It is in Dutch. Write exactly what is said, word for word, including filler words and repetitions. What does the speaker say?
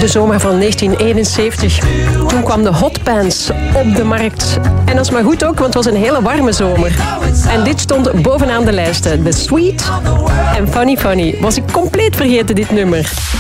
de zomer van negentien eenenzeventig. Toen kwam de Hot Pants op de markt. En dat is maar goed ook, want het was een hele warme zomer. En dit stond bovenaan de lijsten. The Sweet and Funny Funny. Was ik compleet vergeten, dit nummer.